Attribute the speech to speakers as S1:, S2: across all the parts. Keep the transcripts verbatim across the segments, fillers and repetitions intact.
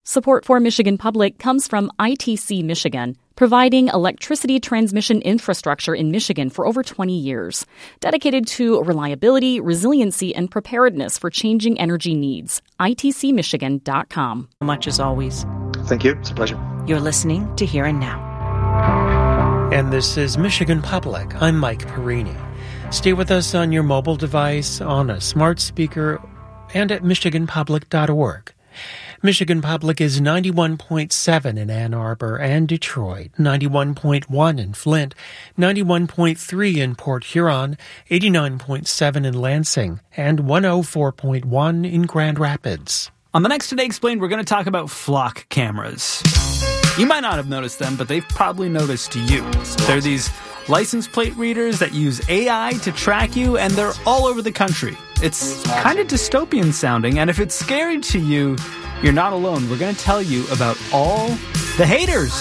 S1: Support for Michigan Public comes from I T C Michigan, providing electricity transmission infrastructure in Michigan for over twenty years, dedicated to reliability, resiliency, and preparedness for changing energy needs. I T C Michigan dot com.
S2: Much as always.
S3: Thank you. It's a pleasure.
S2: You're listening to Here and Now.
S4: And this is Michigan Public. I'm Mike Perini. Stay with us on your mobile device, on a smart speaker, and at michigan public dot org. Michigan Public is ninety-one point seven in Ann Arbor and Detroit, ninety-one point one in Flint, ninety-one point three in Port Huron, eighty-nine point seven in Lansing, and one oh four point one in Grand Rapids.
S5: On the next Today Explained, we're going to talk about flock cameras. You might not have noticed them, but they've probably noticed you. They're these license plate readers that use A I to track you, and they're all over the country. It's kind of dystopian sounding, and if it's scary to you, you're not alone. We're going to tell you about all the haters.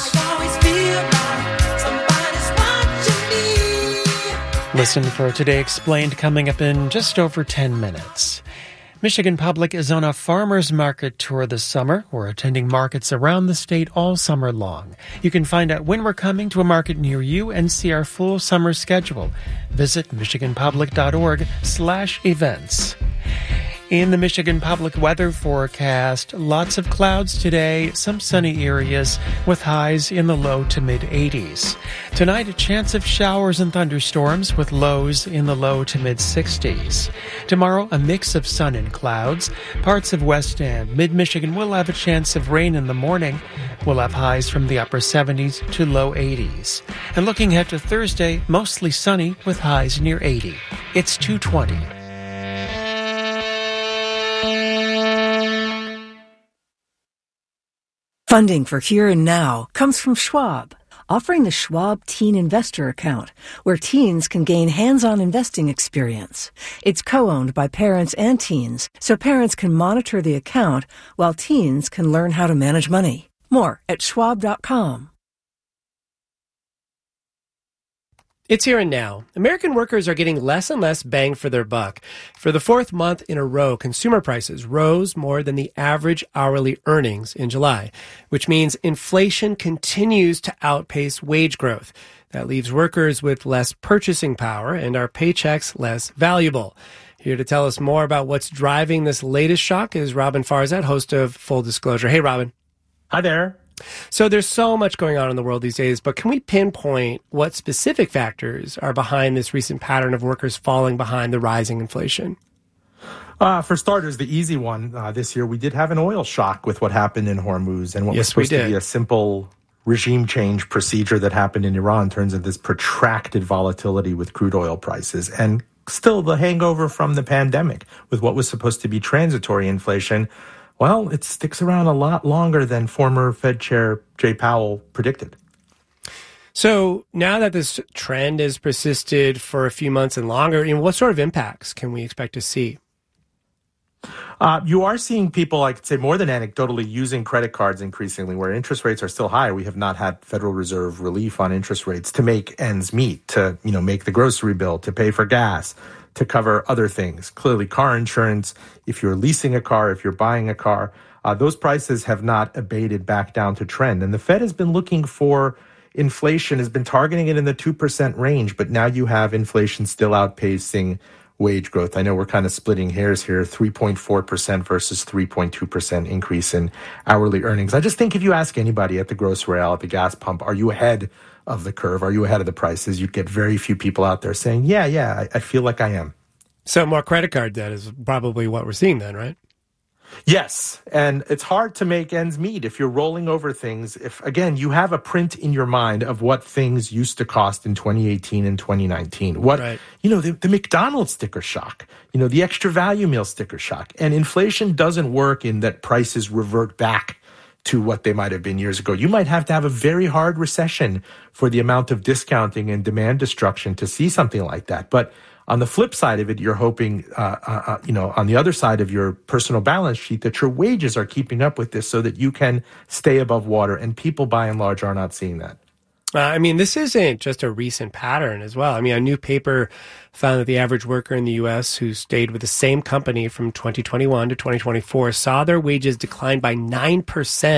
S4: Listen for Today Explained coming up in just over ten minutes. Michigan Public is on a farmers market tour this summer. We're attending markets around the state all summer long. You can find out when we're coming to a market near you and see our full summer schedule. Visit michigan public dot org slash events. In the Michigan Public weather forecast, lots of clouds today, some sunny areas with highs in the low to mid eighties. Tonight, a chance of showers and thunderstorms with lows in the low to mid sixties. Tomorrow, a mix of sun and clouds. Parts of West and mid-Michigan will have a chance of rain in the morning. We'll have highs from the upper seventies to low eighties. And looking ahead to Thursday, mostly sunny with highs near eighty. It's two twenty.
S6: Funding for Here and Now comes from Schwab, offering the Schwab Teen Investor Account, where teens can gain hands-on investing experience. It's co-owned by parents and teens, so parents can monitor the account while teens can learn how to manage money. More at schwab dot com.
S7: It's Here and Now. American workers are getting less and less bang for their buck. For the fourth month in a row, consumer prices rose more than the average hourly earnings in July, which means inflation continues to outpace wage growth. That leaves workers with less purchasing power and our paychecks less valuable. Here to tell us more about what's driving this latest shock is Robin Farzad, host of Full Disclosure. Hey, Robin.
S8: Hi there.
S7: So there's so much going on in the world these days, but can we pinpoint what specific factors are behind this recent pattern of workers falling behind the rising inflation?
S8: Uh, for starters, the easy one uh, this year, we did have an oil shock with what happened in Hormuz, and what
S7: yes,
S8: was supposed
S7: we
S8: to be a simple regime change procedure that happened in Iran turns into this protracted volatility with crude oil prices, and still the hangover from the pandemic with what was supposed to be transitory inflation. Well, it sticks around a lot longer than former Fed Chair Jay Powell predicted.
S7: So now that this trend has persisted for a few months and longer, you know, what sort of impacts can we expect to see?
S8: Uh, you are seeing people, I could say more than anecdotally, using credit cards increasingly, where interest rates are still high. We have not had Federal Reserve relief on interest rates to make ends meet, to, you know, make the grocery bill, to pay for gas, to cover other things. Clearly, car insurance, if you're leasing a car, if you're buying a car, uh, those prices have not abated back down to trend. And the Fed has been looking for inflation, has been targeting it in the two percent range, but now you have inflation still outpacing wage growth. I know we're kind of splitting hairs here, three point four percent versus three point two percent increase in hourly earnings. I just think if you ask anybody at the grocery aisle, at the gas pump, are you ahead of the curve? Are you ahead of the prices? You'd get very few people out there saying, yeah, yeah, I, I feel like I am.
S7: So more credit card debt is probably what we're seeing then, right?
S8: Yes, and it's hard to make ends meet if you're rolling over things. If, again, you have a print in your mind of what things used to cost in twenty eighteen and twenty nineteen. What, right. you know, the, the McDonald's sticker shock, you know, the extra value meal sticker shock. And inflation doesn't work in that prices revert back to what they might have been years ago. You might have to have a very hard recession for the amount of discounting and demand destruction to see something like that. But on the flip side of it, you're hoping, uh, uh, you know, on the other side of your personal balance sheet, that your wages are keeping up with this so that you can stay above water. And people, by and large, are not seeing that.
S7: Uh, I mean, this isn't just a recent pattern as well. I mean, a new paper found that the average worker in the U S who stayed with the same company from twenty twenty-one to twenty twenty-four saw their wages decline by nine percent